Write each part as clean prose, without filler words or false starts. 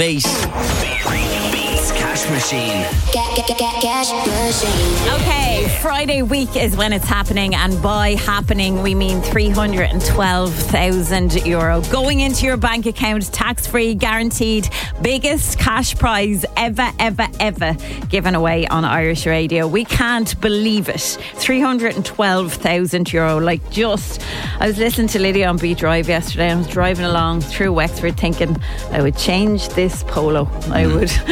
Beat. Beats Cash Machine. Cash Machine. Okay, Friday week is when it's happening, and by happening we mean €312,000 going into your bank account, tax-free, guaranteed, biggest cash prize ever given away on Irish radio. We can't believe it. €312,000. Like, just, I was listening to Lydia on Beat Drive yesterday, and I was driving along through Wexford thinking I would change this polo. I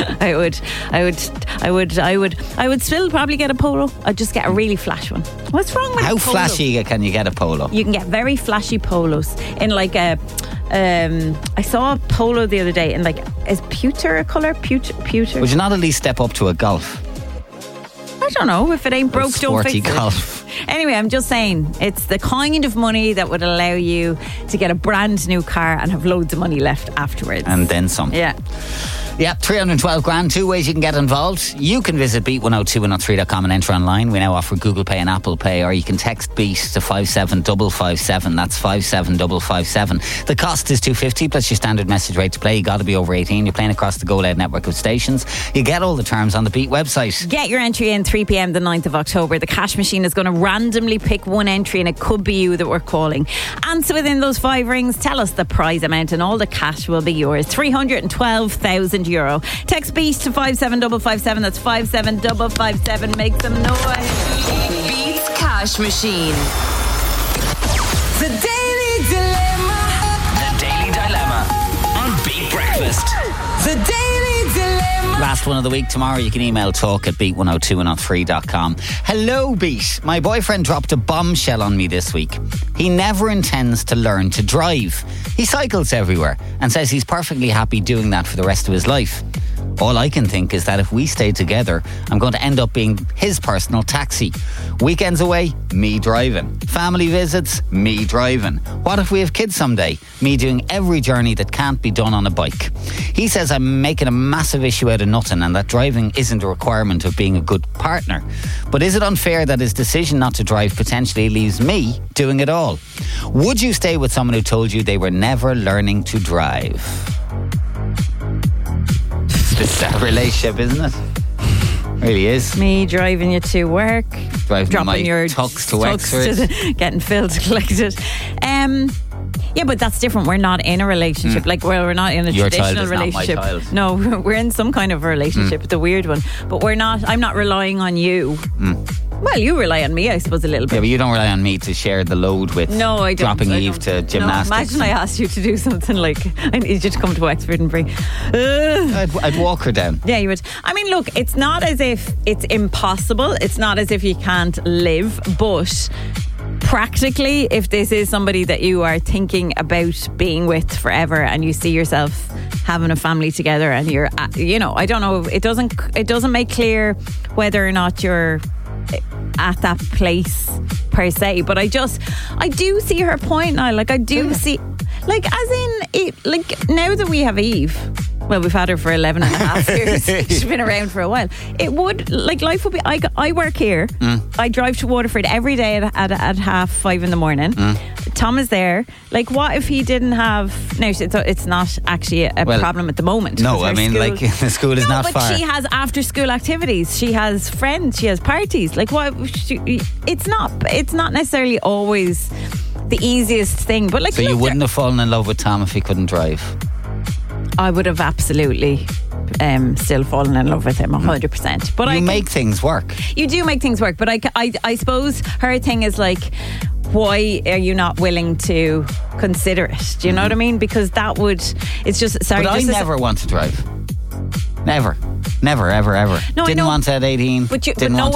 would still probably get a polo. I'd just get a really flash one. What's wrong with How a polo? flashy can you get a polo? You can get very flashy polos in like a. I saw a polo the other day in like, is pewter a colour? Pewter. Would you not at least step up to a golf? I don't know. If it ain't broke, don't Sporty fix golf. it. Anyway, I'm just saying, it's the kind of money that would allow you to get a brand new car and have loads of money left afterwards. And then some. Yeah. Yeah, 312 grand. Two ways you can get involved. You can visit beat102103.com and enter online. We now offer Google Pay and Apple Pay, or you can text Beat to 57557. That's 57557. The cost is $2.50 plus your standard message rate to play. You got to be over 18. You're playing across the Go Loud network of stations. You get all the terms on the Beat website. Get your entry in 3 p.m. the 9th of October. The cash machine is going to randomly pick one entry, and it could be you that we're calling. Answer within those 5 rings. Tell us the prize amount, and all the cash will be yours. €312,000. Text Beat to 57557. That's 57557. Make some noise. Beats Cash Machine. The Daily Dilemma. The Daily Dilemma on Beat Breakfast. The Daily Dilemma. Last one of the week. Tomorrow you can email talk@beat102103.com. Hello, Beat. My boyfriend dropped a bombshell on me this week. He never intends to learn to drive. He cycles everywhere and says he's perfectly happy doing that for the rest of his life. All I can think is that if we stay together, I'm going to end up being his personal taxi. Weekends away, me driving. Family visits, me driving. What if we have kids someday? Me doing every journey that can't be done on a bike. He says I'm making a massive issue out of nothing, and that driving isn't a requirement of being a good partner. But is it unfair that his decision not to drive potentially leaves me doing it all? Would you stay with someone who told you they were never learning to drive? It's a relationship, isn't it? Really is. Me driving you to work, Driving dropping my your tux to Wexford, getting filled to collected. Yeah, but that's different. We're not in a relationship. Like, we're not in a Your traditional child is not my relationship. child. No, we're in some kind of a relationship. It's a weird one. But we're not. I'm not relying on you. Well, you rely on me, I suppose, a little bit. Yeah, but you don't rely on me to share the load with. No, I don't. Dropping I Eve don't. to gymnastics. No, imagine I asked you to do something like, I need you to come to Wexford and bring. I'd walk her down. Yeah, you would. I mean, look, it's not as if it's impossible. It's not as if you can't live, but practically, if this is somebody that you are thinking about being with forever, and you see yourself having a family together, and you're, I don't know, it doesn't make clear whether or not you're at that place per se, but I do see her point now. Like, I do see, like, as in it, like, now that we have Eve, well, we've had her for 11 and a half years. She's been around for a while. It would, like, life would be, I work here. I drive to Waterford every day at 5:30 in the morning. Tom is there. Like, what if he didn't have, no, it's not actually a problem at the moment. No, I mean, like, the school is not far. But she has after school activities. She has friends. She has parties. Like, what? It's not necessarily always the easiest thing. But, like, so you wouldn't have fallen in love with Tom if he couldn't drive? I would have absolutely still fallen in love with him 100%. But you make things work. You do make things work. But I suppose her thing is like, why are you not willing to consider it? Do you know what I mean? Because it's just, sorry. But I never want to drive. Never, ever, ever. No, Didn't want to at 18. But didn't no want